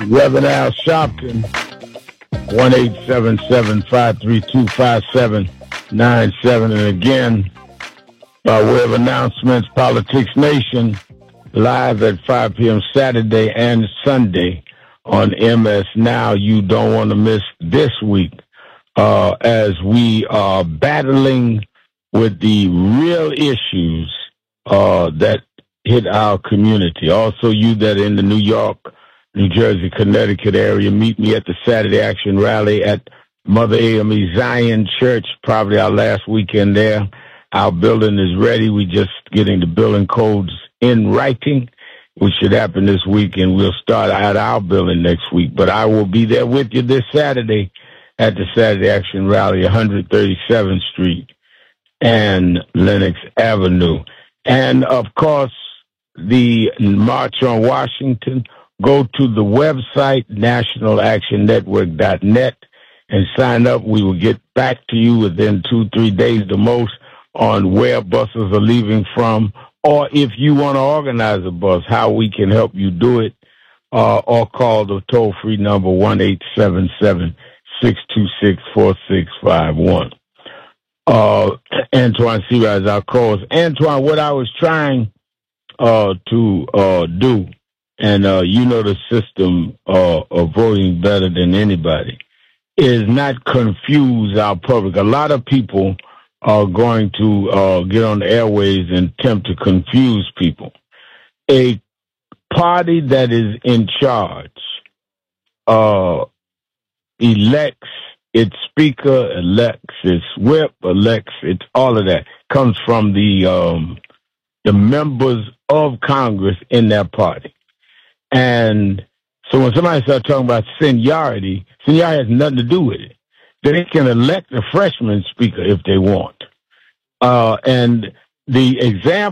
Reverend Al Sharpton, 1-877-532-5797. And again, by way of announcements, Politics Nation, live at 5 p.m. Saturday and Sunday on MS Now. You don't want to miss this week as we are battling with the real issues that hit our community. Also, you that are in the New York, New Jersey, Connecticut area, meet me at the Saturday Action Rally at Mother AME Zion Church, probably our last weekend there. Our building is ready. We're just getting the building codes in writing, which should happen this week, and we'll start at our building next week. But I will be there with you this Saturday at the Saturday Action Rally, 137th Street and Lenox Avenue. And, of course, the March on Washington. Go to the website, nationalactionnetwork.net, and sign up. We will get back to you within 2-3 days the most on where buses are leaving from, or if you want to organize a bus, how we can help you do it, or call the toll-free number 1-877-626-4651. Antoine Sira is our co-host. Antoine, what I was trying to do, and you know the system of voting better than anybody, is not confuse our public. A lot of people are going to get on the airways and attempt to confuse people. A party that is in charge elects its speaker, elects its whip, elects its all of that. Comes from the members of Congress in that party. And so when somebody starts talking about seniority has nothing to do with it. They can elect a freshman speaker if they want. And the example